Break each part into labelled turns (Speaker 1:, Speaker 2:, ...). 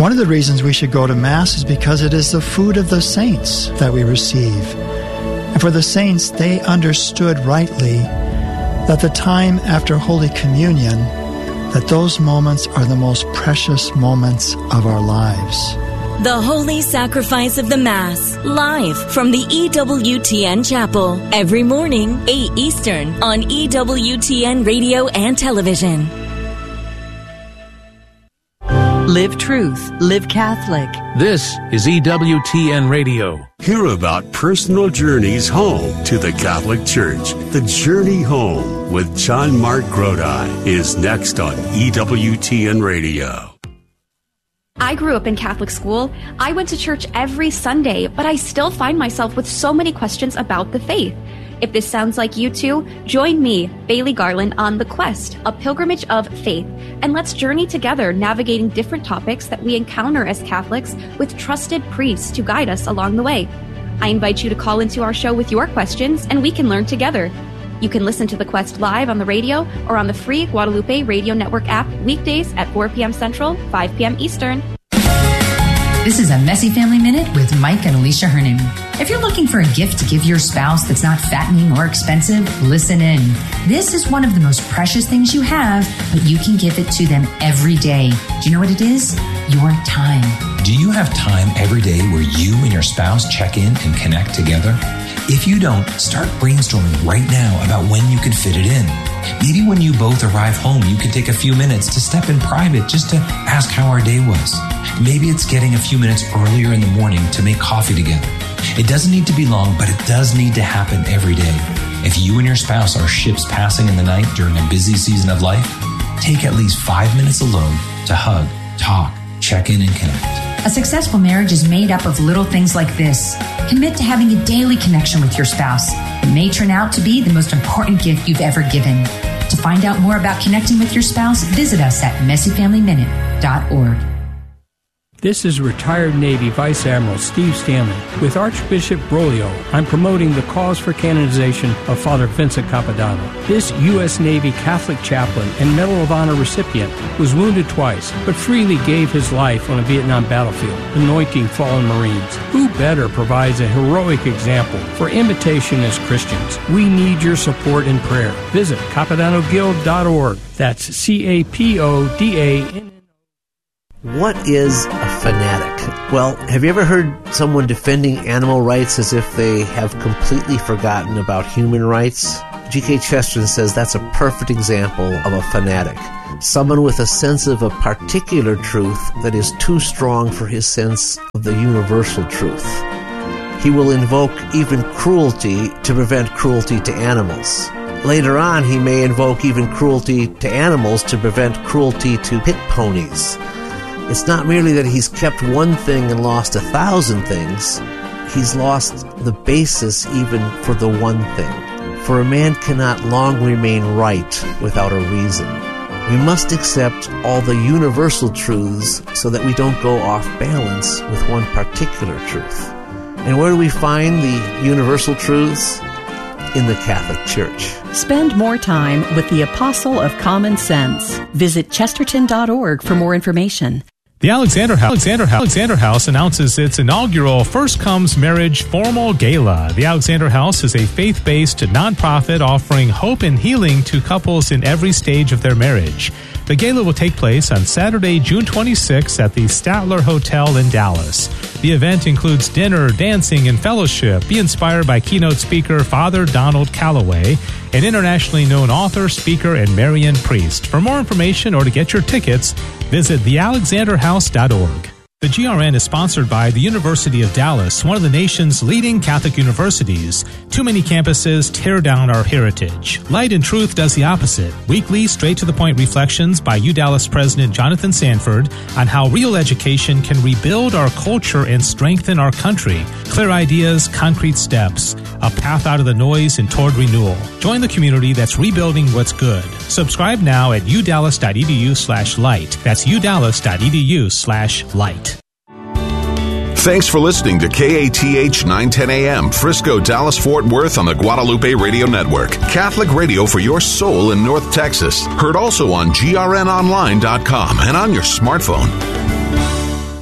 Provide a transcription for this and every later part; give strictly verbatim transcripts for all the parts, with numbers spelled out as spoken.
Speaker 1: One of the reasons we should go to Mass is because it is the food of the saints that we receive. And for the saints, they understood rightly that the time after Holy Communion, that those moments are the most precious moments of our lives.
Speaker 2: The Holy Sacrifice of the Mass, live from the E W T N Chapel, every morning, eight Eastern, on E W T N Radio and Television.
Speaker 3: Live Truth, Live Catholic.
Speaker 4: This is E W T N Radio.
Speaker 5: Hear about personal journeys home to the Catholic Church. The Journey Home with John Mark Grodi is next on E W T N Radio.
Speaker 6: I grew up in Catholic school. I went to church every Sunday, but I still find myself with so many questions about the faith. If this sounds like you too, join me, Bailey Garland, on The Quest, a pilgrimage of faith, and let's journey together navigating different topics that we encounter as Catholics with trusted priests to guide us along the way. I invite you to call into our show with your questions, and we can learn together. You can listen to The Quest live on the radio or on the free Guadalupe Radio Network app weekdays at four p.m. Central, five p.m. Eastern.
Speaker 7: This is a Messy Family Minute with Mike and Alicia Hernan. If you're looking for a gift to give your spouse that's not fattening or expensive, listen in. This is one of the most precious things you have, but you can give it to them every day. Do you know what it is? Your time.
Speaker 8: Do you have time every day where you and your spouse check in and connect together? If you don't, start brainstorming right now about when you could fit it in. Maybe when you both arrive home, you can take a few minutes to step in private just to ask how our day was. Maybe it's getting a few minutes earlier in the morning to make coffee together. It doesn't need to be long, but it does need to happen every day. If you and your spouse are ships passing in the night during a busy season of life, take at least five minutes alone to hug, talk, check in, and connect.
Speaker 7: A successful marriage is made up of little things like this. Commit to having a daily connection with your spouse. It may turn out to be the most important gift you've ever given. To find out more about connecting with your spouse, visit us at messy family minute dot org.
Speaker 4: This is retired Navy Vice Admiral Steve Stanley. With Archbishop Broglio, I'm promoting the cause for canonization of Father Vincent Capodanno. This U S Navy Catholic chaplain and Medal of Honor recipient was wounded twice, but freely gave his life on a Vietnam battlefield, anointing fallen Marines. Who better provides a heroic example for imitation as Christians? We need your support and prayer. Visit capodanno guild dot org. That's C A P O D A N N O.
Speaker 9: What is a fanatic? Well, have you ever heard someone defending animal rights as if they have completely forgotten about human rights? G K Chesterton says that's a perfect example of a fanatic. Someone with a sense of a particular truth that is too strong for his sense of the universal truth. He will invoke even cruelty to prevent cruelty to animals. Later on, he may invoke even cruelty to animals to prevent cruelty to pit ponies. It's not merely that he's kept one thing and lost a thousand things. He's lost the basis even for the one thing. For a man cannot long remain right without a reason. We must accept all the universal truths so that we don't go off balance with one particular truth. And where do we find the universal truths? In the Catholic Church.
Speaker 3: Spend more time with the Apostle of Common Sense. Visit chesterton dot org for more information.
Speaker 10: The Alexander House, Alexander, Alexander House announces its inaugural First Comes Marriage Formal Gala. The Alexander House is a faith-based nonprofit offering hope and healing to couples in every stage of their marriage. The gala will take place on Saturday, June twenty-sixth at the Statler Hotel in Dallas. The event includes dinner, dancing, and fellowship. Be inspired by keynote speaker Father Donald Calloway, an internationally known author, speaker, and Marian priest. For more information or to get your tickets, visit the alexander house dot org. The G R N is sponsored by the University of Dallas, one of the nation's leading Catholic universities. Too many campuses tear down our heritage. Light and Truth does the opposite. Weekly, straight-to-the-point reflections by U Dallas President Jonathan Sanford on how real education can rebuild our culture and strengthen our country. Clear ideas, concrete steps, a path out of the noise and toward renewal. Join the community that's rebuilding what's good. Subscribe now at udallas.edu slash light. That's udallas.edu slash light.
Speaker 11: Thanks for listening to K A T H nine ten A M, Frisco, Dallas, Fort Worth on the Guadalupe Radio Network. Catholic radio for your soul in North Texas. Heard also on G R N online dot com and on your smartphone.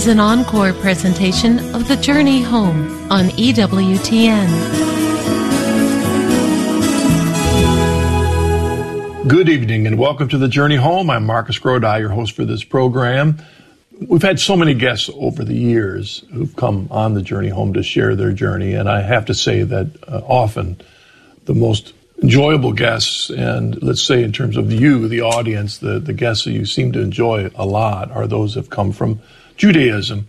Speaker 12: is an encore presentation of The Journey Home on E W T N.
Speaker 13: Good evening and welcome to The Journey Home. I'm Marcus Grodi, your host for this program. We've had so many guests over the years who've come on The Journey Home to share their journey, and I have to say that uh, often the most enjoyable guests, and let's say in terms of you, the audience, the, the guests that you seem to enjoy a lot are those that have come from Judaism.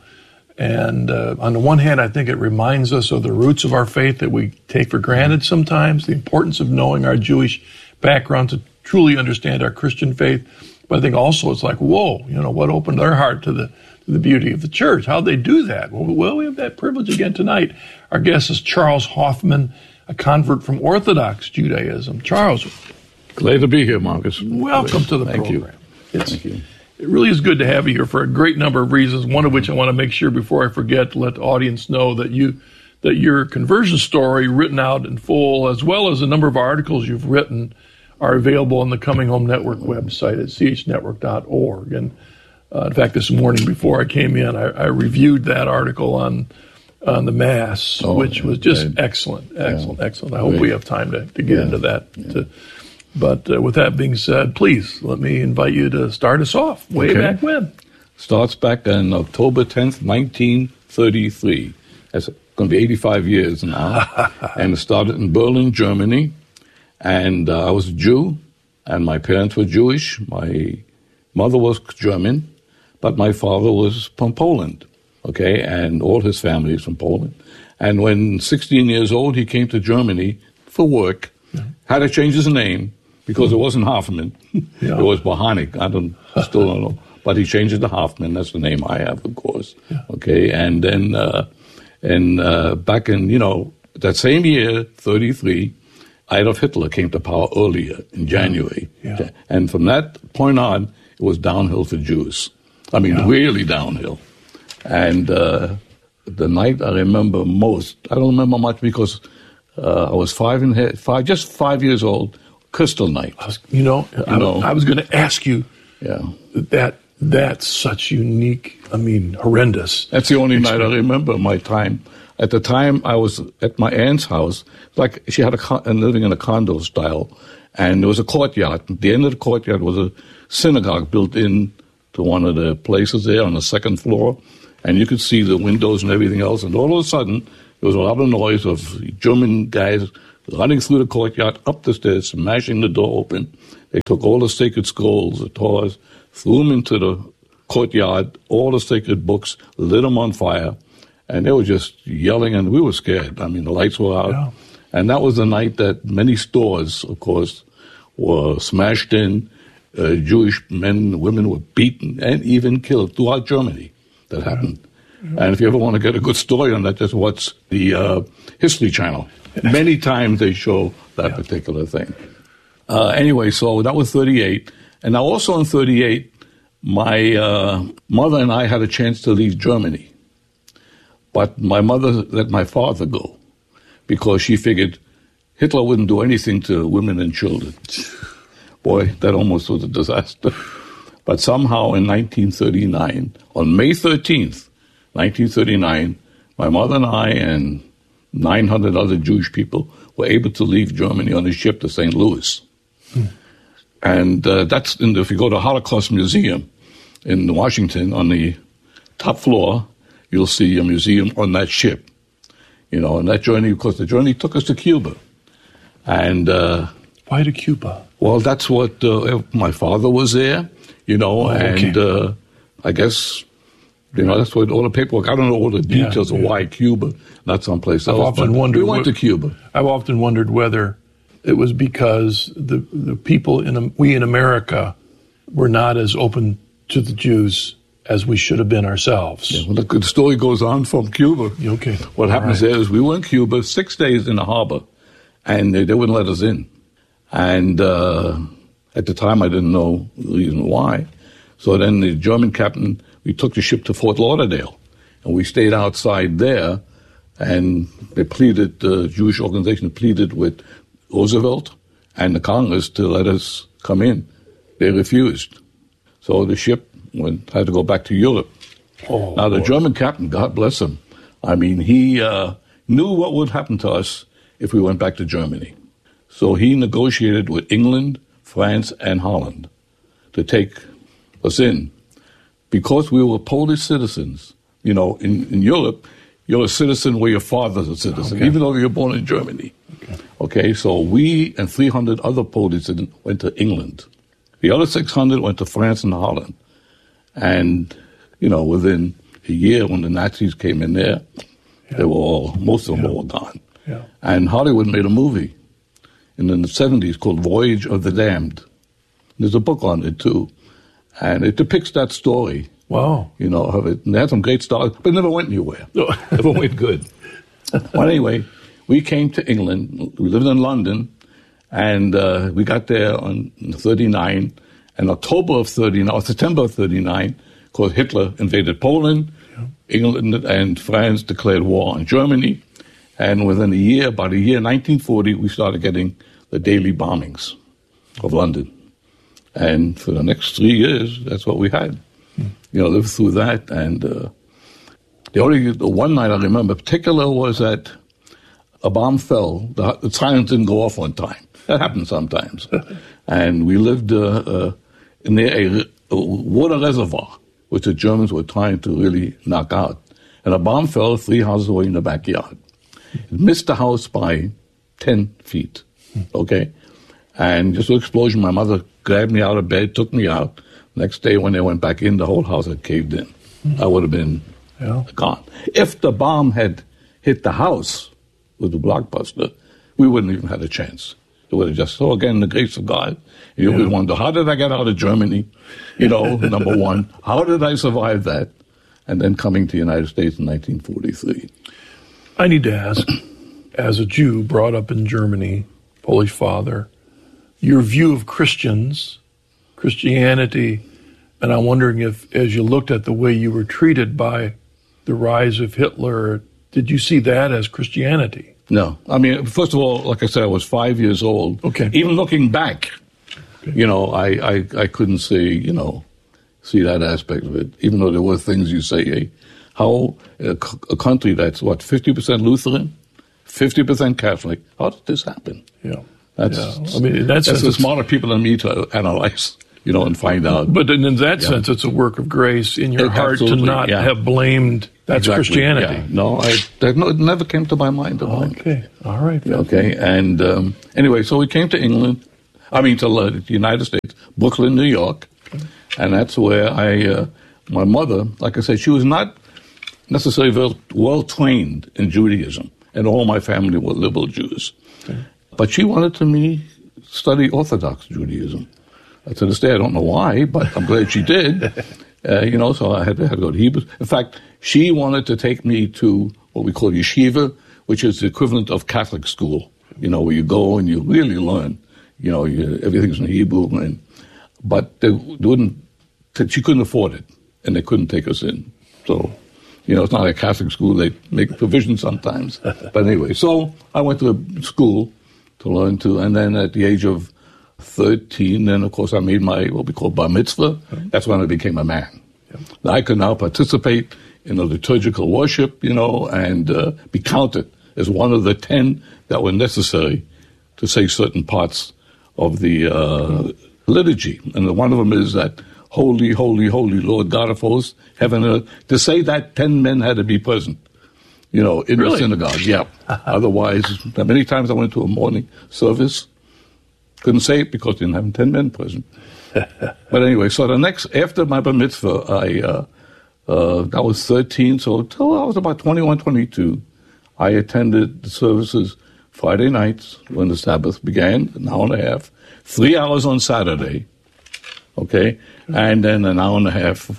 Speaker 13: And uh, on the one hand, I think it reminds us of the roots of our faith that we take for granted sometimes, the importance of knowing our Jewish background to truly understand our Christian faith. But I think also it's like, whoa, you know, what opened their heart to the to the beauty of the church? How'd they do that? Well, well, we have that privilege again tonight. Our guest is Charles Hoffman, a convert from Orthodox Judaism. Charles.
Speaker 14: Glad to be here, Marcus.
Speaker 13: Welcome to the
Speaker 14: Thank
Speaker 13: program.
Speaker 14: You.
Speaker 13: It's,
Speaker 14: Thank you.
Speaker 13: It really is good to have you here for a great number of reasons, one of which I want to make sure before I forget to let the audience know that you that your conversion story written out in full, as well as a number of articles you've written, are available on the Coming Home Network website at c h network dot org. And uh, in fact, this morning before I came in, I, I reviewed that article on on the Mass, oh, which was just right. excellent, excellent, yeah. excellent. I hope right. we have time to, to get yeah. into that. Yeah. To, but uh, with that being said, please let me invite you to start us off. Way okay. back when?
Speaker 14: Starts back on October tenth, nineteen thirty-three. That's going to be eighty-five years now. And it started in Berlin, Germany. And uh, I was a Jew, and my parents were Jewish. My mother was German, but my father was from Poland, okay, and all his family is from Poland. And when sixteen years old, he came to Germany for work, yeah. had to change his name because mm-hmm. it wasn't Hoffman. Yeah. It was Bohanik. I don't, still don't know. But he changed it to Hoffman. That's the name I have, of course, yeah. okay. And then uh, and uh, back in, you know, that same year, thirty-three, Adolf Hitler came to power earlier in January. Yeah. And from that point on, it was downhill for Jews. I mean, yeah. really downhill. And uh, the night I remember most, I don't remember much because uh, I was five and five, just five years old, Crystal Night.
Speaker 13: I was, you know, you I, know, I was going to ask you yeah. that that's such unique, I mean, horrendous.
Speaker 14: That's the only experience. Night I remember my time. At the time, I was at my aunt's house. Like she had a con- living in a condo style, and there was a courtyard. At the end of the courtyard was a synagogue built in to one of the places there on the second floor, and you could see the windows and everything else. And all of a sudden, there was a lot of noise of German guys running through the courtyard, up the stairs, smashing the door open. They took all the sacred scrolls, the Torahs, threw them into the courtyard, all the sacred books, lit them on fire. And they were just yelling, and we were scared. I mean, the lights were out. Yeah. And that was the night that many stores, of course, were smashed in. Uh, Jewish men and women were beaten and even killed throughout Germany. That yeah. happened. Yeah. And if you ever want to get a good story on that, just watch the uh, History Channel. Many times they show that yeah. particular thing. Uh, anyway, so that was thirty-eight. And now also in thirty-eight, my uh, mother and I had a chance to leave Germany. But my mother let my father go because she figured Hitler wouldn't do anything to women and children. Boy, that almost was a disaster. But somehow in nineteen thirty-nine, on May thirteenth, nineteen thirty-nine, my mother and I and nine hundred other Jewish people were able to leave Germany on a ship to Saint Louis. Hmm. And uh, that's, in the, if you go to Holocaust Museum in Washington, on the top floor, you'll see a museum on that ship, you know, and that journey, because the journey took us to Cuba. And uh,
Speaker 13: why to Cuba?
Speaker 14: Well, that's what uh, my father was there, you know, oh, okay. and uh, I guess, you know, that's what all the paperwork. I don't know all the details yeah, yeah. of why Cuba, not someplace else.
Speaker 13: I've often wondered.
Speaker 14: We went
Speaker 13: what,
Speaker 14: to Cuba.
Speaker 13: I've often wondered whether it was because the the people in we in America were not as open to the Jews as we should have been ourselves.
Speaker 14: Yeah, well, the, the story goes on from Cuba.
Speaker 13: Okay.
Speaker 14: What All happens right. there is we were in Cuba six days in the harbor, and they, they wouldn't let us in. And uh, at the time, I didn't know the reason why. So then the German captain, we took the ship to Fort Lauderdale, and we stayed outside there, and they pleaded, the Jewish organization pleaded with Roosevelt and the Congress to let us come in. They refused. So the ship went, had to go back to Europe. Oh, now, the boy. German captain, God bless him, I mean, he uh, knew what would happen to us if we went back to Germany. So he negotiated with England, France, and Holland to take us in. Because we were Polish citizens, you know, in, in Europe, you're a citizen where your father's a citizen, okay. even though you're born in Germany. Okay. okay, so we and three hundred other Polish citizens went to England. The other six hundred went to France and Holland. And, you know, within a year when the Nazis came in there, yeah. they were all, most of them yeah. were all gone. Yeah. And Hollywood made a movie in the seventies called Voyage of the Damned. There's a book on it, too. And it depicts that story.
Speaker 13: Wow.
Speaker 14: You know, of it. And they had some great stars, but it never went anywhere. No. Never went good. Well, anyway, we came to England. We lived in London. And uh, we got there on thirty-nine. And October of thirty-nine, or September of thirty-nine, of course, Hitler invaded Poland. Yeah. England and France declared war on Germany. And within a year, about a year, nineteen forty, we started getting the daily bombings of London. And for the next three years, that's what we had. Hmm. You know, lived through that. And uh, the only the one night I remember particular was that a bomb fell. The, the sirens didn't go off on time. That happens sometimes. And we lived uh, uh, near a, a water reservoir, which the Germans were trying to really knock out. And a bomb fell three houses away in the backyard. It missed the house by ten feet, okay? And just an explosion, my mother grabbed me out of bed, took me out. Next day when they went back in, the whole house had caved in. I would have been yeah. gone. If the bomb had hit the house with the blockbuster, we wouldn't even have had a chance. It would have just, so again, the grace of God. You yeah. would wonder, how did I get out of Germany? You know, number one. How did I survive that? And then coming to the United States in nineteen forty-three.
Speaker 13: I need to ask, as a Jew brought up in Germany, Polish father, your view of Christians, Christianity, and I'm wondering if, as you looked at the way you were treated by the rise of Hitler, did you see that as Christianity?
Speaker 14: No. I mean, first of all, like I said, I was five years old.
Speaker 13: Okay.
Speaker 14: Even looking back, okay. you know, I, I, I couldn't see, you know, see that aspect of it, even though there were things you say, hey, how a, a country that's, what, fifty percent Lutheran, fifty percent Catholic, how did this happen?
Speaker 13: Yeah.
Speaker 14: That's,
Speaker 13: yeah. I mean, in that
Speaker 14: that's the smarter people than me to analyze, you know, and find out.
Speaker 13: But in, in that yeah. sense, it's a work of grace in your it, heart to not yeah. have blamed that's exactly. Christianity.
Speaker 14: Yeah. No, I, that, no, it never came to my mind. To
Speaker 13: oh, okay. All right.
Speaker 14: Okay. And um, anyway, so we came to England, I mean, to uh, the United States, Brooklyn, New York. Okay. And that's where I, uh, my mother, like I said, she was not necessarily well, well trained in Judaism. And all my family were liberal Jews. Okay. But she wanted to me study Orthodox Judaism. To this day, I don't know why, but I'm glad she did. Uh, you know, so I had to, had to go to Hebrew. In fact, she wanted to take me to what we call yeshiva, which is the equivalent of Catholic school. You know, where you go and you really learn. You know, you, everything's in Hebrew. And, but they, they wouldn't. She couldn't afford it, and they couldn't take us in. So, you know, it's not a Catholic school. They make provisions sometimes. But anyway, so I went to a school to learn to, and then at the age of thirteen, then, of course, I made my, what we call bar mitzvah. That's when I became a man. Yeah. I could now participate in a liturgical worship, you know, and uh, be counted as one of the ten that were necessary to say certain parts of the uh, liturgy. And one of them is that, holy, holy, holy Lord God of hosts, heaven and earth. To say that, ten men had to be present, you know, in
Speaker 13: really?
Speaker 14: the synagogue. Yeah. Otherwise, many times I went to a morning service, couldn't say it because they didn't have ten men present. But anyway, so the next, after my bar mitzvah, I, uh, uh, I was thirteen, so until I was about twenty-one, twenty-two, I attended the services Friday nights when the Sabbath began, an hour and a half, three hours on Saturday, okay, and then an hour and a half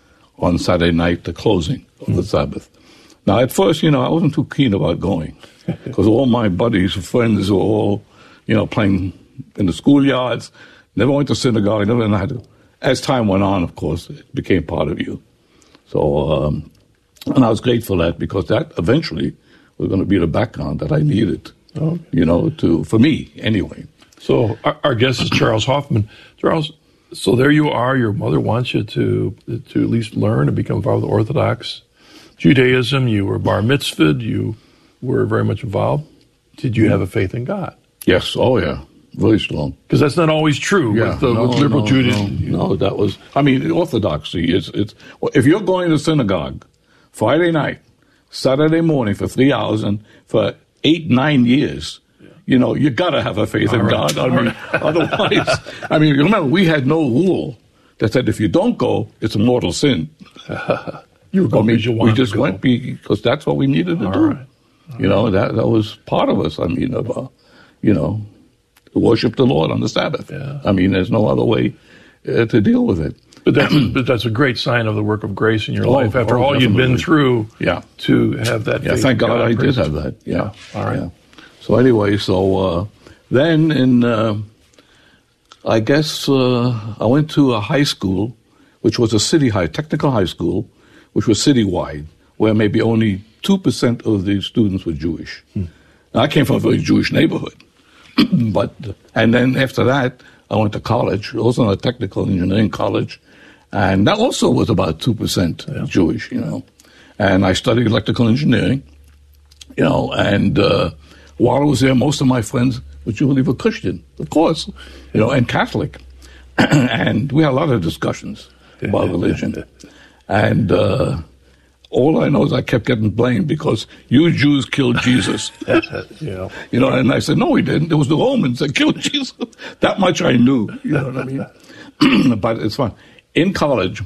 Speaker 14: on Saturday night, the closing of the Sabbath. Now, at first, you know, I wasn't too keen about going because all my buddies, friends were all, you know, playing in the schoolyards, never went to synagogue, never had to. As time went on, of course, it became part of you. So, um, and I was grateful for that because that eventually was going to be the background that I needed, okay. you know, to, for me anyway.
Speaker 13: So our, our guest is Charles Hoffman. Charles, So there you are. Your mother wants you to to at least learn and become part of the Orthodox Judaism. You were bar mitzvahed. You were very much involved. Did you have a faith in God?
Speaker 14: Yes. Oh, yeah. Very strong.
Speaker 13: Because that's not always true
Speaker 14: yeah,
Speaker 13: with, uh,
Speaker 14: no,
Speaker 13: with liberal
Speaker 14: no,
Speaker 13: Judaism.
Speaker 14: No, no, that was, I mean, orthodoxy is, it's, well, if you're going to synagogue Friday night, Saturday morning for three hours and for eight, nine years, yeah. you know, you got to have a faith All in right. God. I mean, right. otherwise, I mean, remember, we had no rule that said if you don't go, it's a mortal sin.
Speaker 13: you were going
Speaker 14: I mean,
Speaker 13: you
Speaker 14: we just went because that's what we needed to
Speaker 13: All
Speaker 14: do.
Speaker 13: Right. All
Speaker 14: you know, that, that was part of us. I mean, about, you know, to worship the Lord on the Sabbath.
Speaker 13: Yeah.
Speaker 14: I mean, there's no other way uh, to deal with it.
Speaker 13: But that's, but that's a great sign of the work of grace in your
Speaker 14: oh,
Speaker 13: life after
Speaker 14: oh,
Speaker 13: all
Speaker 14: definitely.
Speaker 13: you've been through
Speaker 14: yeah.
Speaker 13: to have that
Speaker 14: Yeah,
Speaker 13: faith
Speaker 14: thank God,
Speaker 13: God
Speaker 14: I
Speaker 13: praise.
Speaker 14: did have that. Yeah.
Speaker 13: yeah. All right.
Speaker 14: Yeah. So anyway, so uh, then in, uh, I guess uh, I went to a high school, which was a city high, technical high school, which was citywide, where maybe only two percent of the students were Jewish. Hmm. Now, I came from a very Jewish neighborhood. but And then after that, I went to college, also a technical engineering college, and that also was about two percent yeah. Jewish, you know. And I studied electrical engineering, you know, and uh, while I was there, most of my friends, would you believe, were Christian, of course, you know, and Catholic. And we had a lot of discussions about religion. And uh, all I know is I kept getting blamed because you Jews killed Jesus.
Speaker 13: yeah.
Speaker 14: You know, and I said, no, we didn't. It was the Romans that killed Jesus. That much I knew. You know what I mean? But it's fun. In college,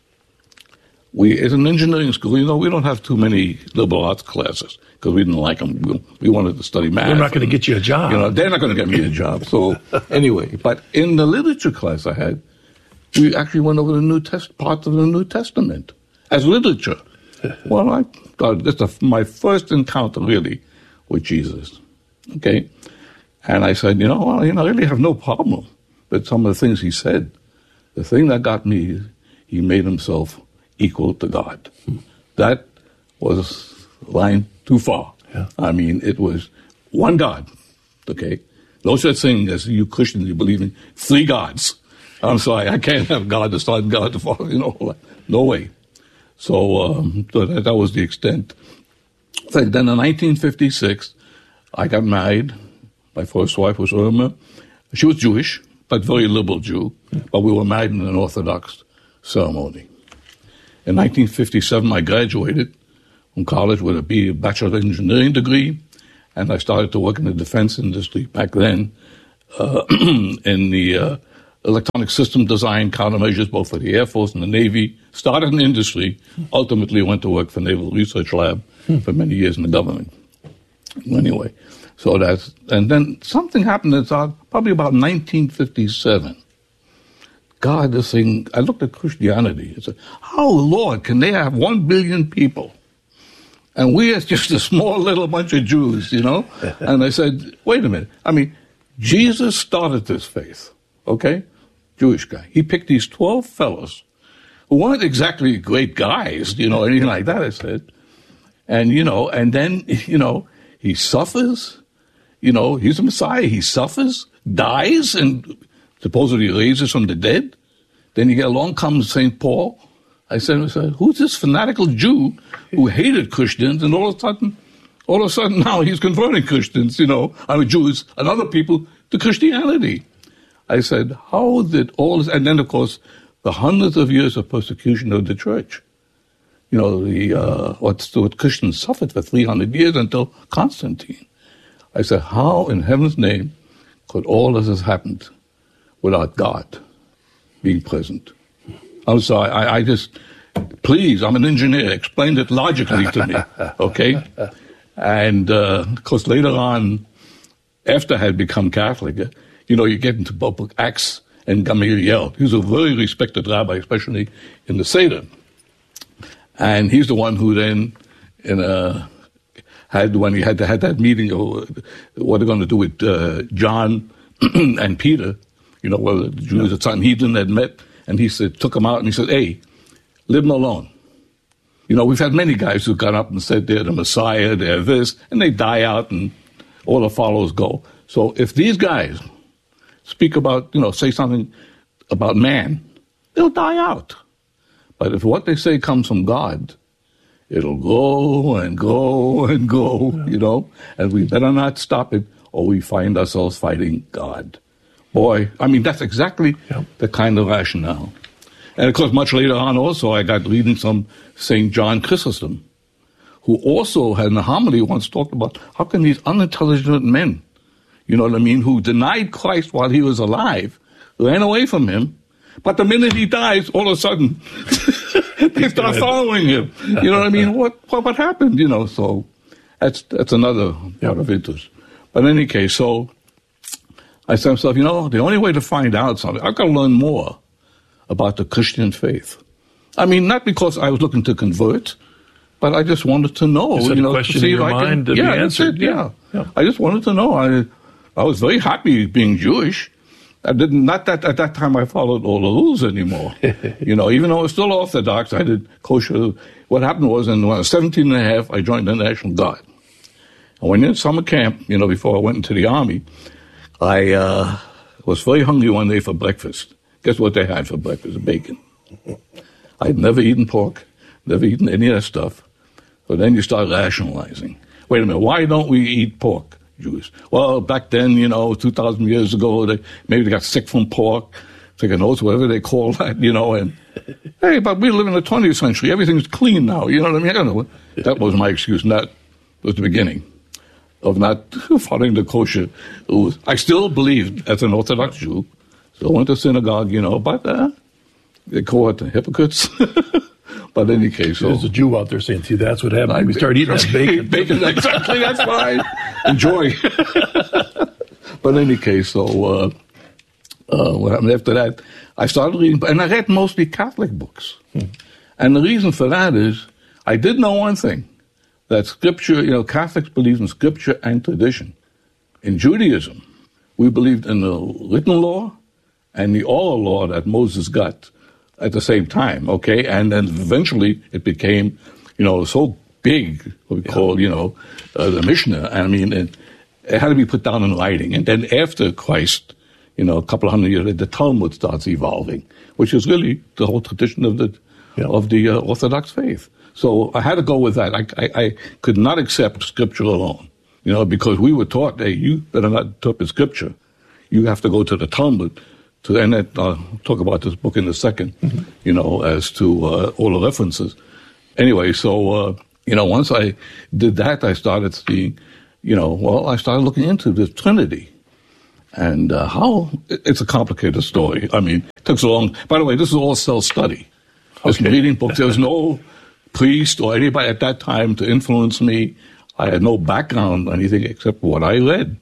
Speaker 14: we, it's an engineering school, you know, we don't have too many liberal arts classes because we didn't like them. We, we wanted to study math.
Speaker 13: They're not going to get you a job.
Speaker 14: You know, they're not going to get me a job. So anyway, but in the literature class I had, we actually went over the New Test parts of the New Testament as literature. Well, I thought this is my first encounter really with Jesus. Okay, and I said, you know, well, you know, I really have no problem with some of the things he said. The thing that got me, he made himself equal to God. Hmm. That was a line too far.
Speaker 13: Yeah.
Speaker 14: I mean, it was one God. Okay, no such thing as you Christians, you believe in three gods. I'm sorry, I can't have God the Son, God the Father, you know, no way. So, um, so that, that was the extent. So then in nineteen fifty-six, I got married. My first wife was Irma. She was Jewish, but very liberal Jew. But we were married in an Orthodox ceremony. In nineteen fifty-seven, I graduated from college with a B, a Bachelor of Engineering degree, and I started to work in the defense industry back then uh, in the uh, electronic system design, countermeasures, both for the Air Force and the Navy. Started in the industry, ultimately went to work for Naval Research Lab hmm. for many years in the government. Anyway, so that's, and then something happened in probably about nineteen fifty-seven. God, this thing, I looked at Christianity. I said, how, Lord, can they have one billion people? And we are just a small little bunch of Jews, you know? And I said, wait a minute. I mean, Jesus started this faith, okay? Jewish guy. He picked these twelve fellows who weren't exactly great guys, you know, anything like that, I said. And, you know, and then, you know, he suffers. You know, he's the Messiah. He suffers, dies, and supposedly raises from the dead. Then you get along comes Saint Paul. I said, I said, who's this fanatical Jew who hated Christians, and all of a sudden, all of a sudden now he's converting Christians, you know, I mean Jews and other people to Christianity. I said, how did all this, and then of course, the hundreds of years of persecution of the church. You know, the uh, what, what Christians suffered for three hundred years until Constantine. I said, how in heaven's name could all this have happened without God being present? I'm sorry, I, I just, please, I'm an engineer, explain it logically to me, okay? And, uh, of course, later on, after I had become Catholic, you know, you get into book Acts and Gamaliel. He was a very respected rabbi, especially in the Seder. And he's the one who then, in a, had, when he had, to, had that meeting, of what they're going to do with uh, John and Peter, you know, where the Jews at Sanhedrin had met, and he said, took them out, and he said, hey, leave them alone. You know, we've had many guys who've gone up and said they're the Messiah, they're this, and they die out, and all the followers go. So if these guys speak about, you know, say something about man, they'll die out. But if what they say comes from God, it'll go and go and go, you know, and we better not stop it or we find ourselves fighting God. Boy, I mean, that's exactly yep. the kind of rationale. And of course, much later on also, I got reading some Saint John Chrysostom, who also had in a homily once talked about how can these unintelligent men, you know what I mean, who denied Christ while he was alive, ran away from him, but the minute he dies, all of a sudden, they start following him. You know what I mean? What what, what happened? You know, so that's that's another part of interest. But in any case, so I said to myself, you know, the only way to find out something, I've got to learn more about the Christian faith. I mean, not because I was looking to convert, but I just wanted to know.
Speaker 13: Is
Speaker 14: you
Speaker 13: it
Speaker 14: know,
Speaker 13: a question
Speaker 14: to see
Speaker 13: in your
Speaker 14: if I
Speaker 13: mind
Speaker 14: can,
Speaker 13: to
Speaker 14: yeah,
Speaker 13: be answered?
Speaker 14: It, yeah.
Speaker 13: yeah,
Speaker 14: I just wanted to know. I I was very happy being Jewish. I didn't, not that at that time I followed all the rules anymore. You know, even though I was still Orthodox, I did kosher. What happened was, in when I was seventeen and a half, I joined the National Guard. I went in summer camp, you know, before I went into the Army. I uh, was very hungry one day for breakfast. Guess what they had for breakfast? Bacon. I'd never eaten pork, never eaten any of that stuff. But then you start rationalizing. Wait a minute, why don't we eat pork, Jews? Well, back then, you know, two thousand years ago, they, maybe they got sick from pork, chicken oats, whatever they call that, you know, and hey, but we live in the twentieth century. Everything's clean now, you know what I mean? I don't know. That was my excuse, and that was the beginning of not following the kosher rules. I still believed as an Orthodox Jew, still went to synagogue, you know, but uh, they call it the hypocrites. But in any case, so,
Speaker 13: there's a Jew out there saying, see, that's what happened. I, we start eating that bacon.
Speaker 14: Bacon, exactly, that's fine. Enjoy. But in any case, so uh, uh, what happened after that, I started reading, and I read mostly Catholic books. Hmm. And the reason for that is, I did know one thing, that Scripture, you know, Catholics believe in Scripture and tradition. In Judaism, we believed in the written law and the oral law that Moses got at the same time, okay? And then eventually it became, you know, so big, what we yeah. call, you know, uh, the Mishnah. I mean, it, it had to be put down in writing. And then after Christ, you know, a couple of hundred years, the Talmud starts evolving, which is really the whole tradition of the yeah. of the uh, Orthodox faith. So I had to go with that. I, I, I could not accept Scripture alone, you know, because we were taught, hey, you better not interpret Scripture. You have to go to the Talmud. To, and then, uh, talk about this book in a second, mm-hmm. you know, as to uh, all the references. Anyway, so, uh, you know, once I did that, I started seeing, you know, well, I started looking into the Trinity. And uh, how, it's a complicated story. I mean, it took so long. By the way, this is all self-study. Just okay. reading books. There was no priest or anybody at that time to influence me. I had no background or anything except what I read.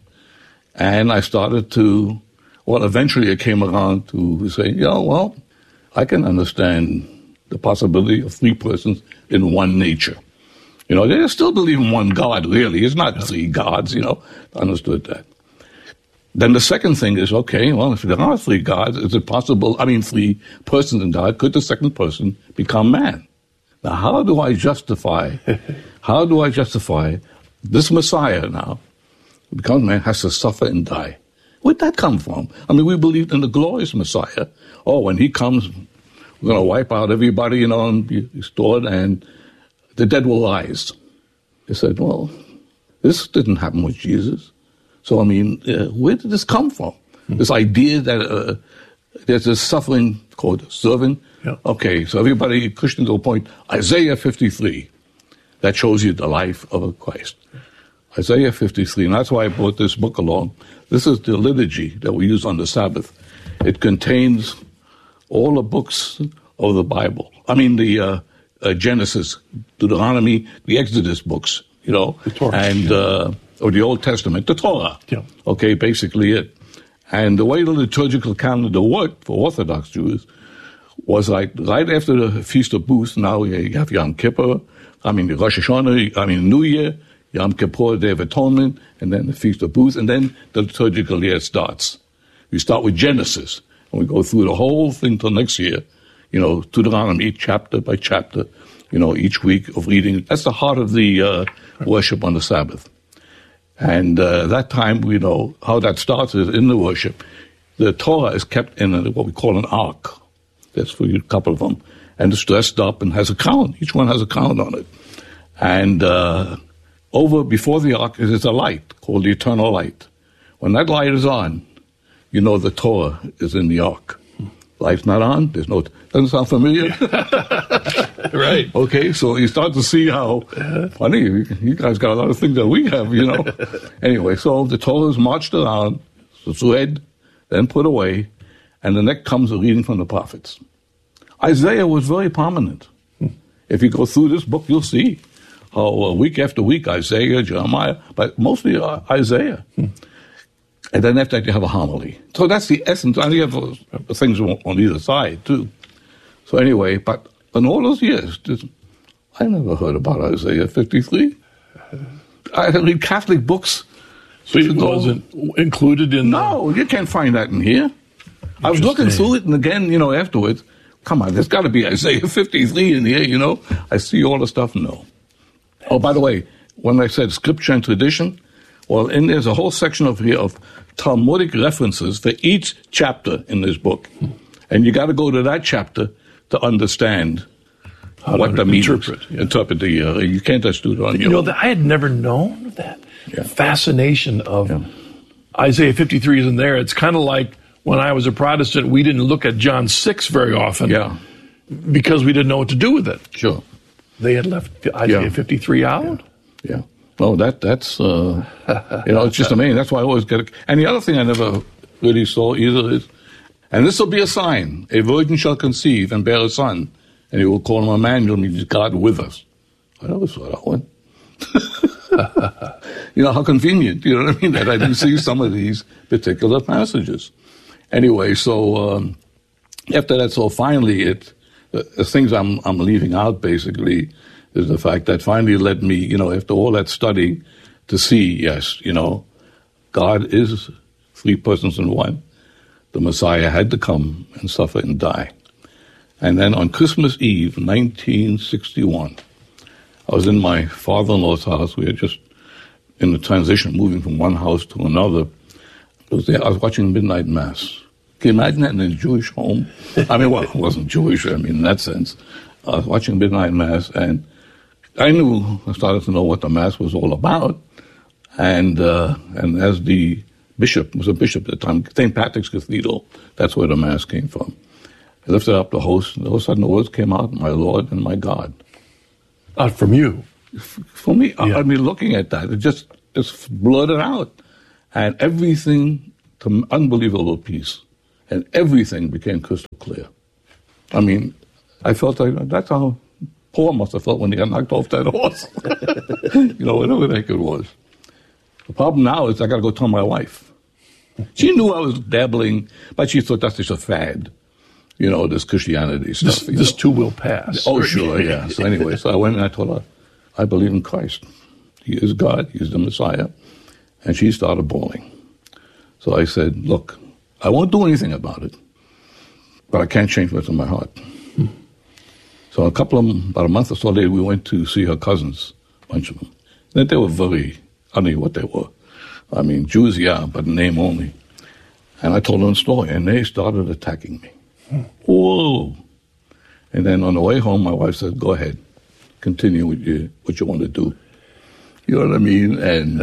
Speaker 14: And I started to... Well, eventually it came around to say, you know, well, I can understand the possibility of three persons in one nature. You know, they still believe in one God, really. It's not three gods, you know. I understood that. Then the second thing is, okay, well, if there are three gods, is it possible, I mean, three persons in God, could the second person become man? Now, how do I justify, how do I justify this Messiah now, who becomes man, has to suffer and die? Where'd that come from? I mean, we believed in the glorious Messiah. Oh, when he comes, we're going to wipe out everybody, you know, and be restored, and the dead will rise. They said, well, this didn't happen with Jesus. So, I mean, uh, where did this come from? Mm-hmm. This idea that uh, there's a suffering called servant. Yeah. Okay, so everybody, Christians will point, Isaiah fifty-three. That shows you the life of a Christ. Isaiah fifty-three, and that's why I brought this book along. This is the liturgy that we use on the Sabbath. It contains all the books of the Bible. I mean, the uh, uh, Genesis, Deuteronomy, the Exodus books, you know, the Torah, and uh, or the Old Testament, the Torah. Yeah. Okay, basically it. And the way the liturgical calendar worked for Orthodox Jews was like right after the Feast of Booths. Now you have Yom Kippur. I mean, the Rosh Hashanah. I mean, New Year. Yom Kippur, Day of Atonement, and then the Feast of Booths, and then the liturgical year starts. We start with Genesis, and we go through the whole thing till next year, you know, Deuteronomy, chapter by chapter, you know, each week of reading. That's the heart of the uh, worship on the Sabbath. And uh, that time, we know how that starts is in the worship. the Torah is kept in a, what we call an ark. That's for you, a couple of them. And it's dressed up and has a count. Each one has a count on it. And uh, over before the ark is a light called the eternal light. When that light is on, you know the Torah is in the ark. Light's not on, there's no, doesn't sound familiar?
Speaker 13: Right.
Speaker 14: Okay, so you start to see how funny, you, you guys got a lot of things that we have, you know. Anyway, so the Torah is marched around, it's read, then put away, and the next comes a reading from the prophets. Isaiah was very prominent. Hmm. If you go through this book, you'll see how uh, week after week, Isaiah, Jeremiah, but mostly uh, Isaiah. Hmm. And then after that, you have a homily. So that's the essence. And you have uh, things on, on either side, too. So anyway, but in all those years, this, I never heard about Isaiah fifty-three. I read Catholic books.
Speaker 13: So it wasn't included in
Speaker 14: No,
Speaker 13: the...
Speaker 14: you can't find that in here. I was looking through it, and again, you know, afterwards, come on, there's got to be Isaiah fifty-three in here, you know. I see all the stuff, no. Oh, by the way, when I said scripture and tradition, well, and there's a whole section of here of Talmudic references for each chapter in this book. And you got to go to that chapter to understand
Speaker 13: How
Speaker 14: what the meaning
Speaker 13: interpret,
Speaker 14: is. Yeah. Interpret the, uh, you can't just do it on
Speaker 13: you
Speaker 14: your
Speaker 13: know,
Speaker 14: own.
Speaker 13: that I had never known of that.
Speaker 14: Yeah.
Speaker 13: Fascination of
Speaker 14: Yeah.
Speaker 13: Isaiah fifty-three isn't there. It's kind of like when I was a Protestant, we didn't look at John six very often.
Speaker 14: Yeah.
Speaker 13: Because we didn't know what to do with it.
Speaker 14: Sure.
Speaker 13: They had left Isaiah
Speaker 14: Yeah.
Speaker 13: fifty-three out.
Speaker 14: Yeah. yeah. No, that that's, uh, you know, it's just amazing. That's why I always get it. And the other thing I never really saw either is, and this will be a sign, a virgin shall conceive and bear a son, and he will call him Emmanuel, means God with us. I never saw that one. You know, how convenient, you know what I mean, that I didn't see some of these particular passages. Anyway, so um, after that, so finally it, the, the things I'm, I'm leaving out basically is the fact that finally led me, you know, after all that study, to see, yes, you know, God is three persons in one. The Messiah had to come and suffer and die. And then on Christmas Eve, nineteen sixty-one, I was in my father-in-law's house. We had just in the transition, moving from one house to another. I was there, I was watching midnight mass. Can you imagine that in a Jewish home? I mean, well, it wasn't Jewish, I mean, in that sense. I was watching midnight mass, and I knew, I started to know what the mass was all about. And uh, and as the bishop, was a bishop at the time, Saint Patrick's Cathedral, that's where the mass came from. I lifted up the host, and all of a sudden the words came out, my Lord and my God.
Speaker 13: Not from you.
Speaker 14: For me,
Speaker 13: Yeah.
Speaker 14: I mean, looking at that, it just it's blurted out. And everything, to unbelievable peace. And everything became crystal clear. I mean, I felt like that's how Paul must have felt when he got knocked off that horse. You know, whatever the heck it was. The problem now is I got to go tell my wife. She knew I was dabbling, but she thought that's just a fad. You know, this Christianity stuff.
Speaker 13: This,
Speaker 14: you
Speaker 13: this
Speaker 14: know.
Speaker 13: too will pass.
Speaker 14: Oh, sure, yeah. So anyway, so I went and I told her, I believe in Christ. He is God. He is the Messiah. And she started bawling. So I said, look, I won't do anything about it, but I can't change what's in my heart. Hmm. So a couple of, about a month or so later, we went to see her cousins, a bunch of them. And they were very, I don't know what they were. I mean, Jews, yeah, but name only. And I told them a story, and they started attacking me. Hmm. Whoa. And then on the way home, my wife said, go ahead, continue with you, what you want to do. You know what I mean? And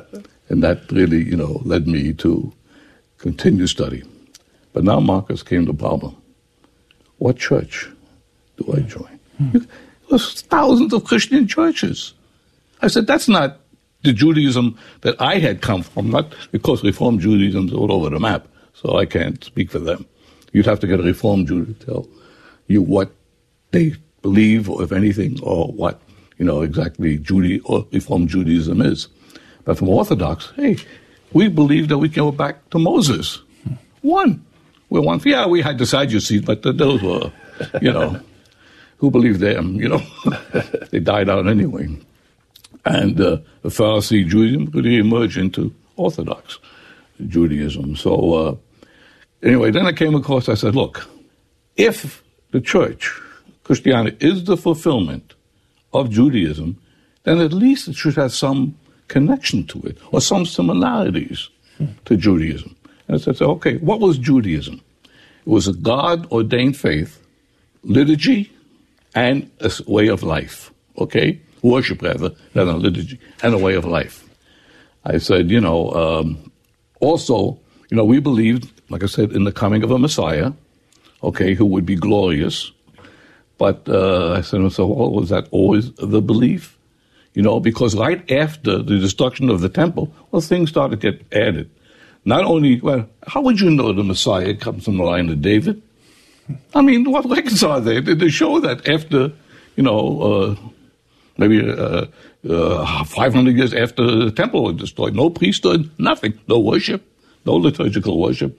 Speaker 14: and that really, you know, led me to continue study. But now, Marcus, came the problem. What church do I join? Mm. There's thousands of Christian churches. I said, that's not the Judaism that I had come from, not because Reformed Judaism is all over the map, so I can't speak for them. You'd have to get a Reformed Jew to tell you what they believe, or if anything, or what, you know, exactly Judy or Reformed Judaism is. But from Orthodox, hey, we believe that we can go back to Moses. One. We're one. Yeah, we had the Sadducees, but those were, you know, who believed them, you know. They died out anyway. And uh, the Pharisee Judaism really emerged into Orthodox Judaism. So uh, anyway, then I came across, I said, look, if the church, Christianity, is the fulfillment of Judaism, then at least it should have some connection to it, or some similarities hmm. to Judaism. And I said, okay, what was Judaism? It was a God-ordained faith, liturgy, and a way of life, okay? Worship, rather, rather than liturgy, and a way of life. I said, you know, um, also, you know, we believed, like I said, in the coming of a Messiah, okay, who would be glorious. But uh, I said, so well, was that always the belief? You know, because right after the destruction of the temple, well, things started to get added. Not only, well, how would you know the Messiah comes from the line of David? I mean, what records are there? They show that after, you know, uh, maybe uh, uh, five hundred years after the temple was destroyed, no priesthood, nothing, no worship, no liturgical worship,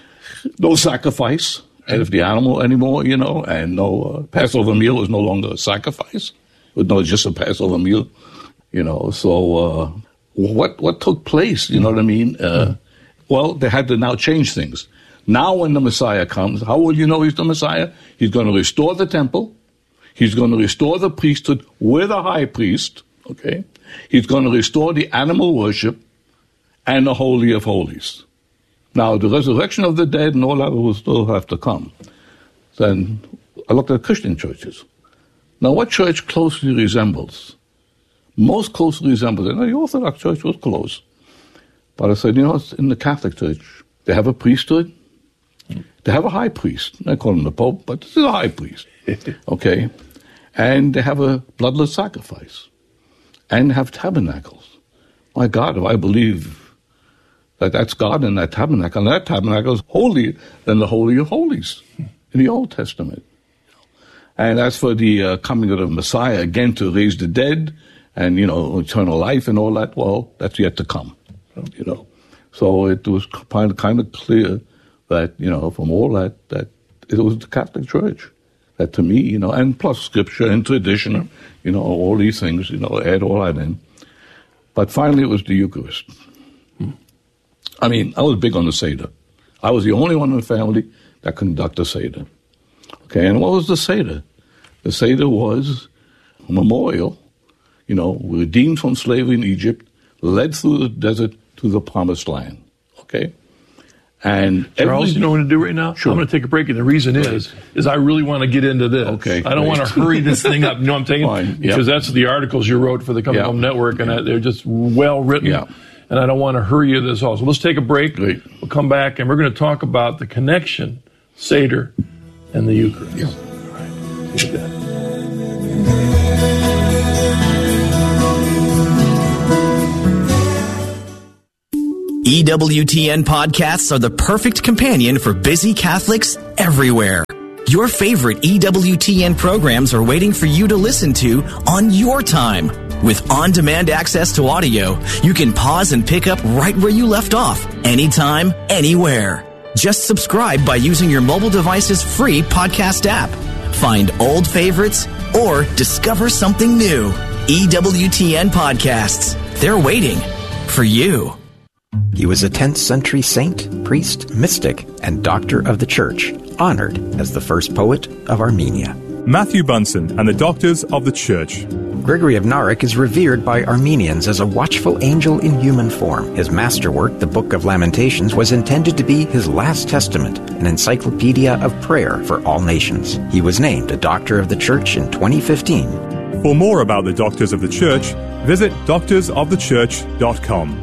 Speaker 14: no sacrifice of the animal anymore, you know, and no uh, Passover meal was no longer a sacrifice. It was not just a Passover meal, you know. So uh, what what took place, you know what I mean? Uh, well, they had to now change things. Now when the Messiah comes, how will you know he's the Messiah? He's going to restore the temple. He's going to restore the priesthood with a high priest, okay? He's going to restore the animal worship and the Holy of Holies. Now, the resurrection of the dead and all that will still have to come. Then I looked at Christian churches. Now, what church closely resembles? Most closely resembles, and the Orthodox Church was close. But I said, you know, in the Catholic Church, they have a priesthood. They have a high priest. I call him the Pope, but this is a high priest. Okay? And they have a bloodless sacrifice. And have tabernacles. My God, if I believe that that's God in that tabernacle, and that tabernacle is holier than the Holy of Holies in the Old Testament. And as for the uh, coming of the Messiah, again, to raise the dead and, you know, eternal life and all that, well, that's yet to come, you know. So it was kind of, kind of clear that, you know, from all that, that it was the Catholic Church. That to me, you know, and plus scripture and tradition, you know, all these things, you know, add all that in. But finally it was the Eucharist. Hmm. I mean, I was big on the Seder. I was the only one in the family that conducted the Seder. Okay, and what was the Seder? The Seder was a memorial, you know, redeemed from slavery in Egypt, led through the desert to the Promised Land. Okay? And
Speaker 13: Charles,
Speaker 14: every,
Speaker 13: you know what I'm going to do right now?
Speaker 14: Sure.
Speaker 13: I'm going to take a break, and the reason is, is I really want to get into this.
Speaker 14: Okay.
Speaker 13: I don't
Speaker 14: right.
Speaker 13: want to hurry this thing up. You know what I'm taking?
Speaker 14: Fine.
Speaker 13: Because
Speaker 14: yep.
Speaker 13: that's the articles you wrote for the Coming
Speaker 14: yep.
Speaker 13: Home Network, and
Speaker 14: yep.
Speaker 13: they're just well written.
Speaker 14: Yep.
Speaker 13: And I don't want to hurry you this all. So let's take a break.
Speaker 14: Great.
Speaker 13: We'll come back, and we're going to talk about the connection, Seder, and the Eucharist.
Speaker 14: Yep.
Speaker 13: All right. See you then.
Speaker 15: E W T N podcasts are the perfect companion for busy Catholics everywhere. Your favorite E W T N programs are waiting for you to listen to on your time. With on-demand access to audio, you can pause and pick up right where you left off, anytime, anywhere. Just subscribe by using your mobile device's free podcast app. Find old favorites or discover something new. E W T N podcasts. They're waiting for you.
Speaker 16: He was a tenth century saint, priest, mystic, and doctor of the Church, honored as the first poet of Armenia.
Speaker 17: Matthew Bunsen and the Doctors of the Church.
Speaker 16: Gregory of Narek is revered by Armenians as a watchful angel in human form. His masterwork, the Book of Lamentations, was intended to be his last testament, an encyclopedia of prayer for all nations. He was named a Doctor of the Church in twenty fifteen.
Speaker 17: For more about the Doctors of the Church, visit doctors of the church dot com.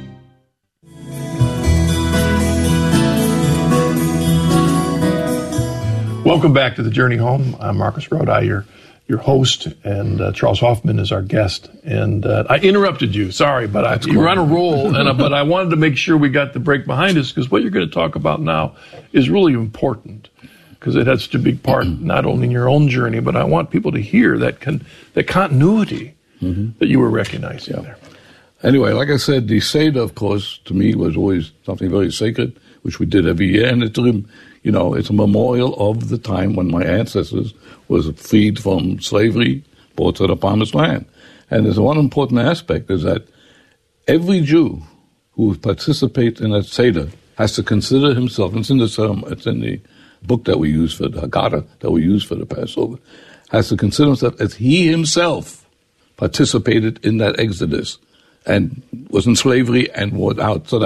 Speaker 13: Welcome back to the Journey Home. I'm Marcus Grodi, your your host, and uh, Charles Hoffman is our guest. And uh, I interrupted you. Sorry, but I, you were on a roll. and uh, But I wanted to make sure we got the break behind us, because what you're going to talk about now is really important, because it has such a big part not only in your own journey, but I want people to hear that con- that continuity mm-hmm. that you were recognizing yeah. there.
Speaker 14: Anyway, like I said, the Seder, of course, to me was always something very sacred, which we did every year, and it's a, you know, it's a memorial of the time when my ancestors was freed from slavery, brought to the Promised Land. And there's one important aspect is that every Jew who participates in that Seder has to consider himself, and it's in the, it's in the book that we use for the Haggadah, that we use for the Passover, has to consider himself as he himself participated in that Exodus and was in slavery and was out, so that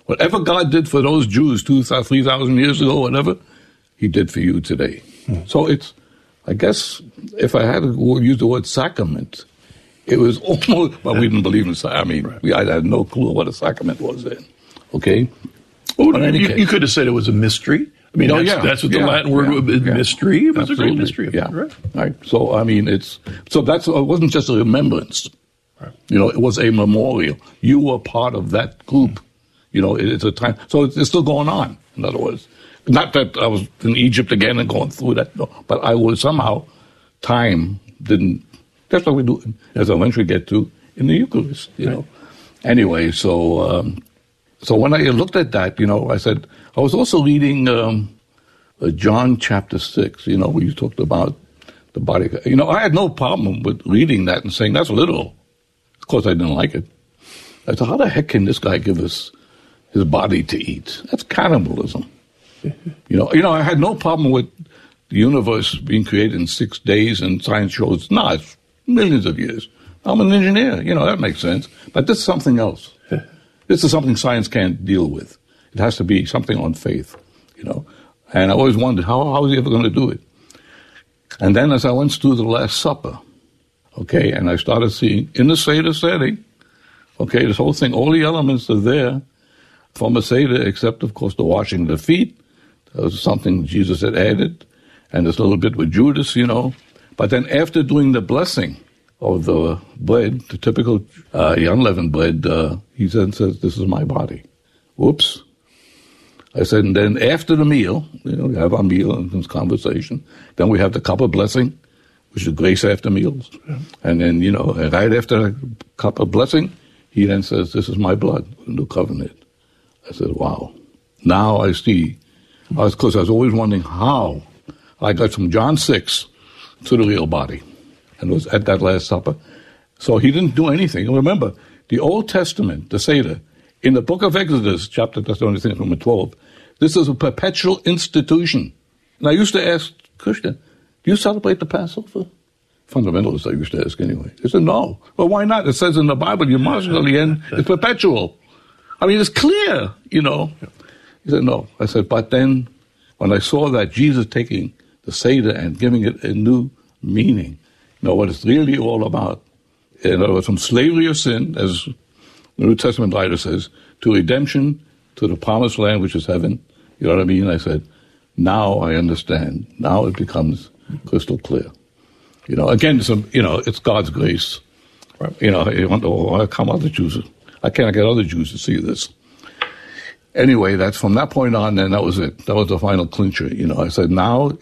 Speaker 14: Whatever God did for those Jews two, three thousand years ago, whatever, he did for you today. Mm. So it's, I guess, if I had to use the word sacrament, it was almost, but we didn't believe in sacrament. I mean, right. we, I had no clue what a sacrament was then. Okay?
Speaker 13: Well, you, you could have said it was a mystery. I mean,
Speaker 14: oh,
Speaker 13: that's,
Speaker 14: yeah.
Speaker 13: that's what the
Speaker 14: yeah.
Speaker 13: Latin word
Speaker 14: yeah.
Speaker 13: was,
Speaker 14: yeah.
Speaker 13: mystery. It was
Speaker 14: Absolutely.
Speaker 13: a great mystery.
Speaker 14: Yeah.
Speaker 13: Right.
Speaker 14: right. So, I mean, it's, so that's, it wasn't just a remembrance. Right. You know, it was a memorial. You were part of that group. You know, it, it's a time, so it's, it's still going on, in other words. Not that I was in Egypt again and going through that, no, but I was somehow, time didn't, that's what we do, as I eventually get to, in the Eucharist, you right. know. Anyway, so um, so when I looked at that, you know, I said, I was also reading um, uh, John chapter six, you know, where you talked about the body. You know, I had no problem with reading that and saying, that's literal. Of course, I didn't like it. I said, how the heck can this guy give us his body to eat? That's cannibalism. you know, you know, I had no problem with the universe being created in six days and science shows, no, nah, it's millions of years. I'm an engineer, you know, that makes sense. But this is something else. This is something science can't deal with. It has to be something on faith, you know. And I always wondered, how, how is he ever going to do it? And then as I went through the Last Supper, okay, and I started seeing, in the Seder setting, okay, this whole thing, all the elements are there from a Seder, except, of course, the washing of the feet. That was something Jesus had added. And this little bit with Judas, you know. But then after doing the blessing of the bread, the typical uh, unleavened bread, uh, he then says, this is my body. Whoops. I said, and then after the meal, you know, we have our meal and this conversation. Then we have the cup of blessing, which is grace after meals. Yeah. And then, you know, right after the cup of blessing, he then says, this is my blood, the new covenant. I said, wow. Now I see. Because I was always wondering how I got from John six to the real body. And it was at that Last Supper. So he didn't do anything. And remember, the Old Testament, the Seder, in the book of Exodus, chapter, that's the only thing, number twelve, this is a perpetual institution. And I used to ask Krishna, do you celebrate the Passover? Fundamentalists, I used to ask anyway. They said, no. Well, why not? It says in the Bible, you must till the end. It's perpetual. I mean, it's clear, you know. He said, no. I said, but then when I saw that Jesus taking the Seder and giving it a new meaning, you know, what it's really all about, in other words, from slavery of sin, as the New Testament writer says, to redemption, to the promised land, which is heaven. You know what I mean? I said, now I understand. Now it becomes crystal clear. You know, again, some, you know, it's God's grace. Right. You know, you wonder, oh, how come other Jews? I can't get other Jews to see this. Anyway, that's from that point on, then that was it. That was the final clincher. You know, I said, now